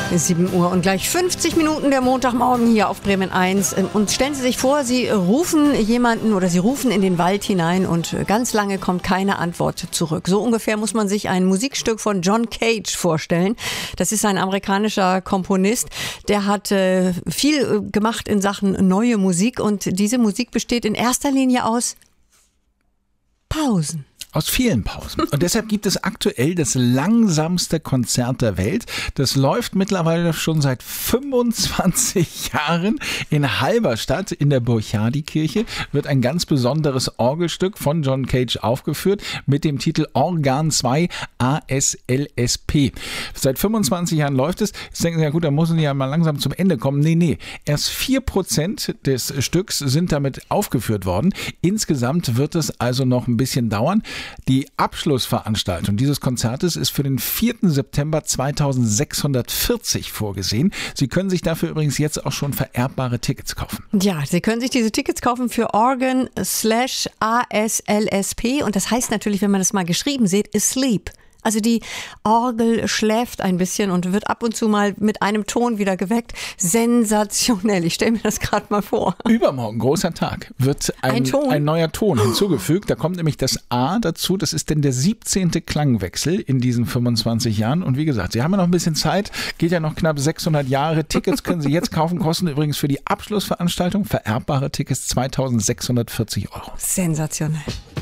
7 Uhr und gleich 50 Minuten der Montagmorgen hier auf Bremen 1. Und stellen Sie sich vor, Sie rufen jemanden oder Sie rufen in den Wald hinein und ganz lange kommt keine Antwort zurück. So ungefähr muss man sich ein Musikstück von John Cage vorstellen. Das ist ein amerikanischer Komponist, der hat viel gemacht in Sachen neue Musik und diese Musik besteht in erster Linie aus Pausen. Aus vielen Pausen. Und deshalb gibt es aktuell das langsamste Konzert der Welt. Das läuft mittlerweile schon seit 25 Jahren in Halberstadt in der Burchardikirche. Wird ein ganz besonderes Orgelstück von John Cage aufgeführt mit dem Titel Organ 2 ASLSP. Seit 25 Jahren läuft es. Jetzt denken Sie, ja gut, da muss es ja mal langsam zum Ende kommen. Nee. Erst 4% des Stücks sind damit aufgeführt worden. Insgesamt wird es also noch ein bisschen dauern. Die Abschlussveranstaltung dieses Konzertes ist für den 4. September 2640 vorgesehen. Sie können sich dafür übrigens jetzt auch schon vererbbare Tickets kaufen. Ja, Sie können sich diese Tickets kaufen für Organ/ASLSP und das heißt natürlich, wenn man das mal geschrieben sieht, asleep. Also die Orgel schläft ein bisschen und wird ab und zu mal mit einem Ton wieder geweckt. Sensationell, ich stelle mir das gerade mal vor. Übermorgen, großer Tag, wird ein neuer Ton hinzugefügt. Da kommt nämlich das A dazu. Das ist denn der 17. Klangwechsel in diesen 25 Jahren. Und wie gesagt, Sie haben ja noch ein bisschen Zeit. Geht ja noch knapp 600 Jahre. Tickets können Sie jetzt kaufen. Kosten übrigens für die Abschlussveranstaltung vererbbare Tickets 2640 €. Sensationell.